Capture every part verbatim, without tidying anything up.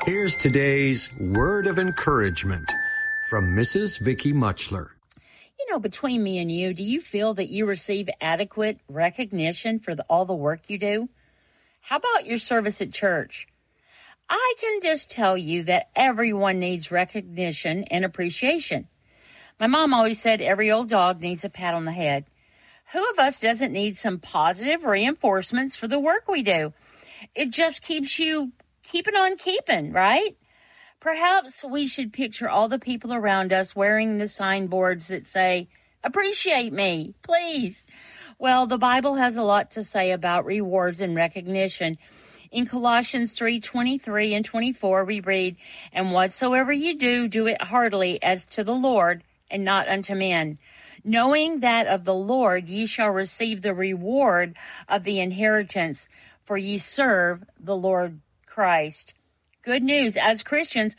Here's today's word of encouragement from Missus Vicky Muchler. You know, between me and you, do you feel that you receive adequate recognition for the, all the work you do? How about your service at church? I can just tell you that everyone needs recognition and appreciation. My mom always said every old dog needs a pat on the head. Who of us doesn't need some positive reinforcements for the work we do? It just keeps you keeping on keeping, right? Perhaps we should picture all the people around us wearing the signboards that say, "Appreciate me, please." Well, the Bible has a lot to say about rewards and recognition. In Colossians three twenty-three and twenty-four, we read, "And whatsoever you do, do it heartily as to the Lord and not unto men, knowing that of the Lord ye shall receive the reward of the inheritance, for ye serve the Lord Christ." Good news, as Christians,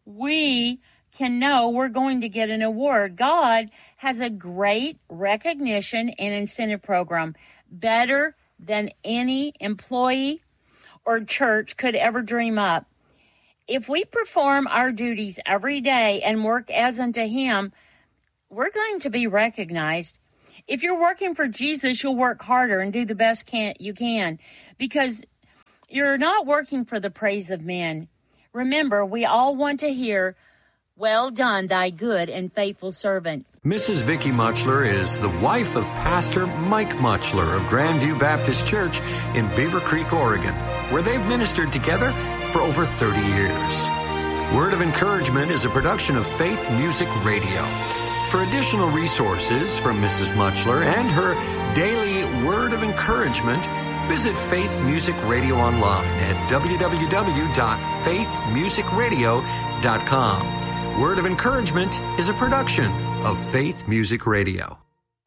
we can know we're going to get an award. God has a great recognition and incentive program, better than any employee or church could ever dream up. If we perform our duties every day and work as unto Him, we're going to be recognized. If you're working for Jesus, you'll work harder and do the best can you can, because you're not working for the praise of men. Remember, we all want to hear, "Well done, thy good and faithful servant." Missus Vicky Muchler is the wife of Pastor Mike Muchler of Grandview Baptist Church in Beaver Creek, Oregon, where they've ministered together for over thirty years. Word of Encouragement is a production of Faith Music Radio. For additional resources from Missus Muchler and her daily Word of Encouragement, visit Faith Music Radio online at w w w dot faith music radio dot com. Word of Encouragement is a production of Faith Music Radio.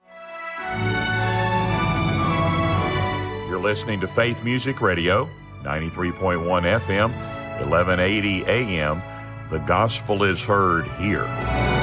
You're listening to Faith Music Radio, ninety-three point one F M, eleven eighty A M. The gospel is heard here.